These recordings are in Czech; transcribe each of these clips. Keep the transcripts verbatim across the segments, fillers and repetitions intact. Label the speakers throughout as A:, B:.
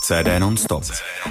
A: C D non-stop.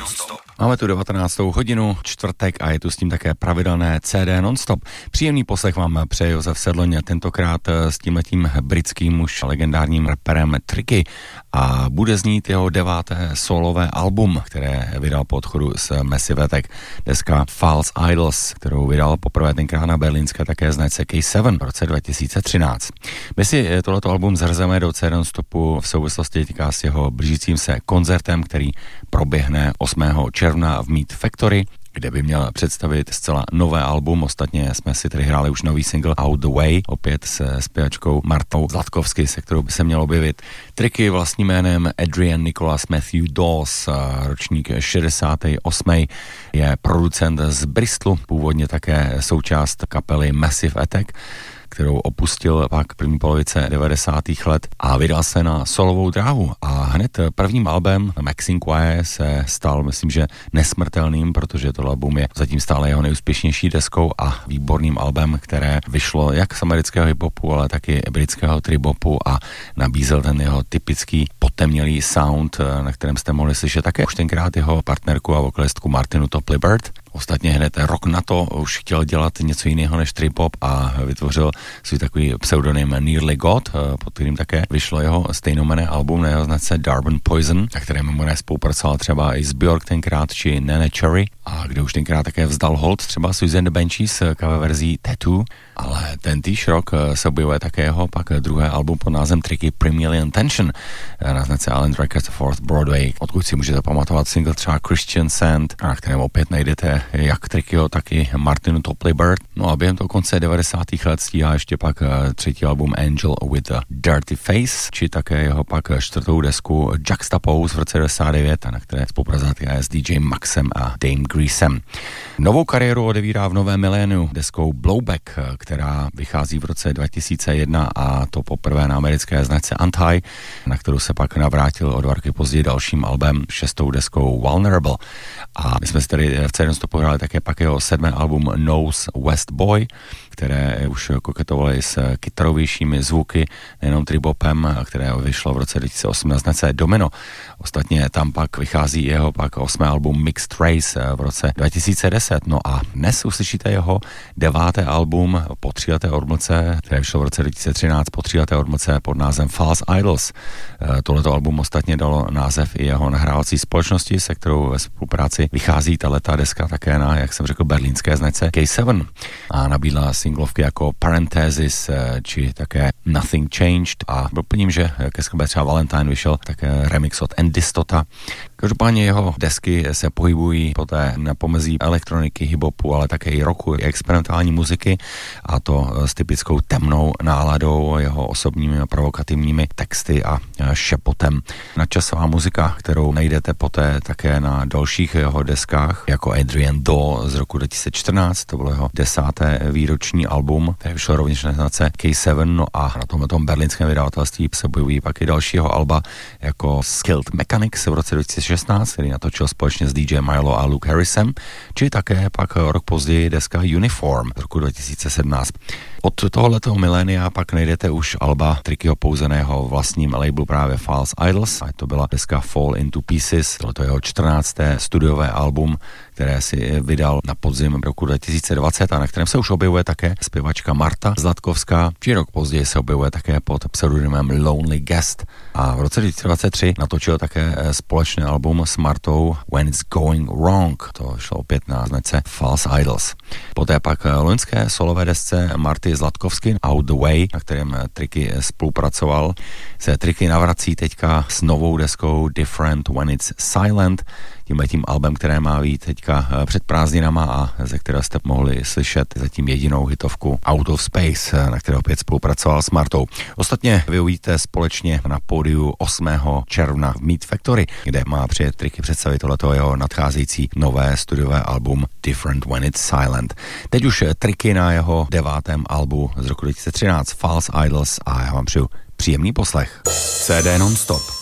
B: Máme tu devatenáctou hodinu, čtvrtek a je tu s tím také pravidelné C D non-stop. Příjemný poslech vám přeje Josef Sedloň, tentokrát s tímhletím britským už legendárním raperem Tricky a bude znít jeho deváté solové album, které vydal po odchodu z Massive Attack. Deska False Idols, kterou vydal poprvé tenkrát na berlínské také značce K sedm v roce dva tisíce třináct. My si tohleto album zařazeme do C D non-stopu v souvislosti týká s jeho blížícím se koncertem, který proběhne osmého června v Meat Factory, kde by měl představit zcela nové album. Ostatně jsme si tady hráli už nový single Out the Way, opět se zpěvačkou Martou Zlatkovsky, se kterou by se měl objevit. Tricky vlastním jménem Adrian Nicholas Matthew Dawes, ročník šedesátý osmý je producent z Bristolu, původně také součást kapely Massive Attack, kterou opustil pak první polovice devadesátých let a vydal se na solovou dráhu. A hned prvním albem Maxine Choir se stal, myslím, že nesmrtelným, protože to album je zatím stále jeho nejúspěšnější deskou a výborným albem, které vyšlo jak z amerického hiphopu, ale taky britského tribopu a nabízel ten jeho typický potemnělý sound, na kterém jste mohli slyšet také už tenkrát jeho partnerku a vokalistku Martinu Topley Bird. Ostatně hned rok na to už chtěl dělat něco jiného než trip-hop a vytvořil svůj takový pseudonym Nearly God, pod kterým také vyšlo jeho stejnomenné album na jeho značce Darben Poison, na kterém mimo jiné spolupracoval třeba i s Björk tenkrát či Nene Cherry a kde už tenkrát také vzdal hold třeba Susan the Banshees cover verzí Tattoo, ale ten týž rok se objevuje také jeho pak druhé album pod názvem Tricky Premium Tension na značce Island Records Fourth Broadway, odkud si můžete pamatovat single třeba Christian Sand, na kterém opět najdete jak Trickyho, tak i Martinu Topley Bird. No a během toho konce devadesátých let stíhá ještě pak třetí album Angel with a Dirty Face, či také jeho pak čtvrtou desku Juxtapose v roce devadesát devět, na které spolupracoval s D J Maxem a Dame Greasem. Novou kariéru odevírá v novém miléniu deskou Blowback, která vychází v roce dva tisíce jedna a to poprvé na americké značce Anti, na kterou se pak navrátil o dva roky později dalším albem, šestou deskou Vulnerable. A my jsme si tady v C D non-stopu hráli také pak jeho sedmé album Nose West Boy, které už koketovaly s kytarovějšími zvuky, nejenom tribopem, které vyšlo v roce dva tisíce osm na značce Domino. Ostatně tam pak vychází jeho pak osmé album Mixed Race v roce dva tisíce deset. No a dnes uslyšíte jeho deváté album po tříleté odmlce, které vyšlo v roce dva tisíce třináct po tříleté odmlce pod názvem False Idols. Tohleto album ostatně dalo název i jeho nahrávací společnosti, se kterou ve spolupráci vychází tato deska také na, jak jsem řekl, berlínské značce K sedm a nabídla singlovky jako Parenthesis či také Nothing Changed a doplním, že ke skladbě třeba Valentine vyšel také remix od Endistota. Každopádně jeho desky se pohybují poté na pomezí elektroniky, hip-hopu, ale také i rocku, i experimentální muziky a to s typickou temnou náladou, jeho osobními a provokativními texty a šepotem. Nadčasová muzika, kterou najdete poté také na dalších jeho deskách, jako Adrian Do z roku dva tisíce čtrnáct, to bylo jeho desáté výroční album, které vyšlo rovněž na značce K sedm, no a na tomhle tom berlínském vydavatelství se objevují pak i dalšího alba, jako Skilled Mechanics v roce dva tisíce šestnáct, který natočil společně s D J Milo a Luke Harrisem, či také pak rok později deska Uniform z roku dva tisíce sedmnáct. Od tohoto milénia pak najdete už alba Trickyho pouzeného vlastním labelu právě False Idols, a to byla deska Fall into Pieces, bylo to jeho čtrnácté studiové album, které si vydal na podzim roku dva tisíce dvacet a na kterém se už objevuje také zpěvačka Marta Zlatkovská, či rok později se objevuje také pod pseudonymem Lonely Guest a v roce dva tisíce dvacet tři natočil také společné album s Martou When It's Going Wrong, to šlo opět na značce False Idols. Poté pak loňské solové desce Marty Zlatkovsky Out the Way, na kterém Tricky spolupracoval, se Tricky navrací teďka s novou deskou Different When It's Silent, tímhletím albem, které má být teďka před prázdninama a ze kterého jste mohli slyšet zatím jedinou hitovku Out of Space, na které opět spolupracoval s Martou. Ostatně vy uvidíte společně na pódiu osmého června v Meat Factory, kde má přijet Tricky představit tohleto jeho nadcházející nové studiové album Different When It's Silent. Teď už Tricky na jeho devátém albu z roku dva tisíce třináct False Idols a já vám přeju příjemný poslech.
A: C D non-stop.